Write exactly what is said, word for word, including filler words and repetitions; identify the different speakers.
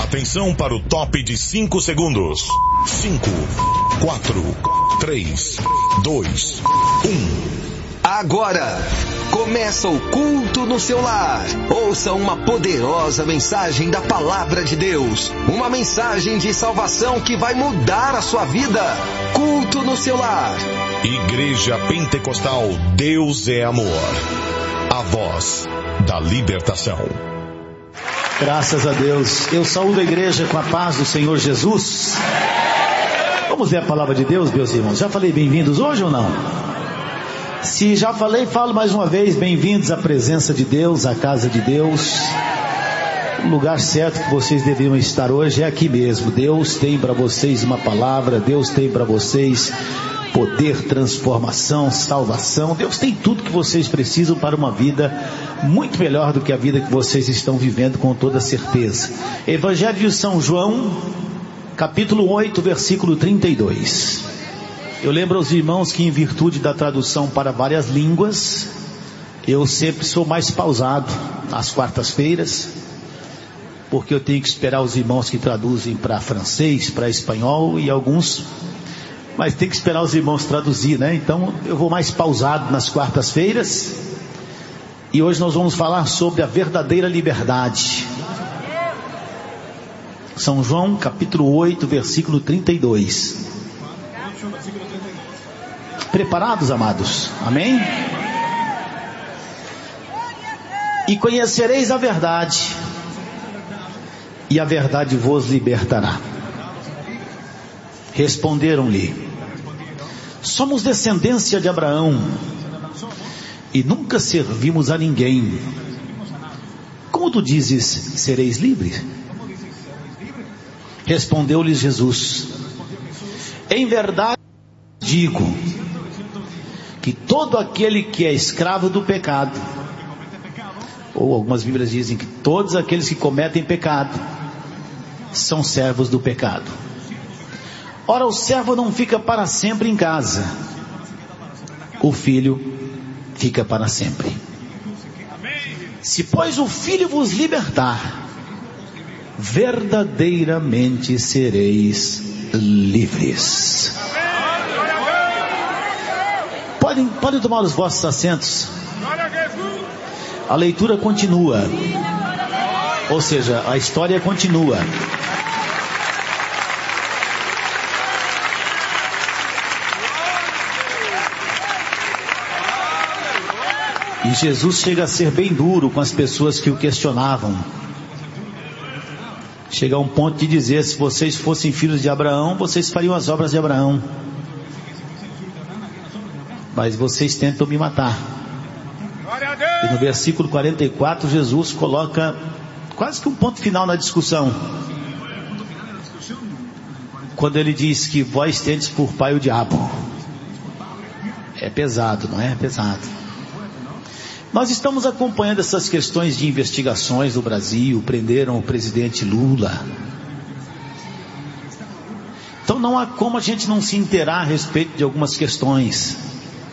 Speaker 1: Atenção para o top de cinco segundos. cinco, quatro, três, dois, um.
Speaker 2: Agora começa o culto no seu lar. Ouça uma poderosa mensagem da palavra de Deus. Uma mensagem de salvação que vai mudar a sua vida. Culto no seu lar.
Speaker 1: Igreja Pentecostal Deus é Amor. A voz da libertação.
Speaker 3: Graças a Deus. Eu saúdo a igreja com a paz do Senhor Jesus. Vamos ler a palavra de Deus, meus irmãos. Já falei bem-vindos hoje ou não? Se já falei, falo mais uma vez. Bem-vindos à presença de Deus, à casa de Deus. O lugar certo que vocês deveriam estar hoje é aqui mesmo. Deus tem para vocês uma palavra. Deus tem para vocês poder, transformação, salvação. Deus tem tudo que vocês precisam para uma vida muito melhor do que a vida que vocês estão vivendo, com toda certeza. Evangelho de São João, capítulo oito, versículo trinta e dois. Eu lembro aos irmãos que, em virtude da tradução para várias línguas, eu sempre sou mais pausado às quartas-feiras, porque eu tenho que esperar os irmãos que traduzem para francês, para espanhol e alguns, mas tem que esperar os irmãos traduzir, né? Então eu vou mais pausado nas quartas-feiras. E hoje nós vamos falar sobre a verdadeira liberdade. São João capítulo oito, versículo trinta e dois. Preparados, amados? Amém? E conhecereis a verdade, e a verdade vos libertará. Responderam-lhe: somos descendência de Abraão e nunca servimos a ninguém. Como tu dizes, sereis livres? Respondeu-lhes Jesus: em verdade digo que todo aquele que é escravo do pecado, ou algumas Bíblias dizem que todos aqueles que cometem pecado são servos do pecado. Ora, o servo não fica para sempre em casa, o filho fica para sempre. Se, pois, o filho vos libertar, verdadeiramente sereis livres. Podem, podem tomar os vossos assentos. A leitura continua, ou seja, a história continua. E Jesus chega a ser bem duro com as pessoas que o questionavam. Chega a um ponto de dizer: se vocês fossem filhos de Abraão, vocês fariam as obras de Abraão, mas vocês tentam me matar. E no versículo quarenta e quatro, Jesus coloca quase que um ponto final na discussão, quando ele diz que vós tendes por pai o diabo. É pesado, não é? É pesado. Nós estamos acompanhando essas questões de investigações no Brasil. Prenderam o presidente Lula. Então não há como a gente não se inteirar a respeito de algumas questões.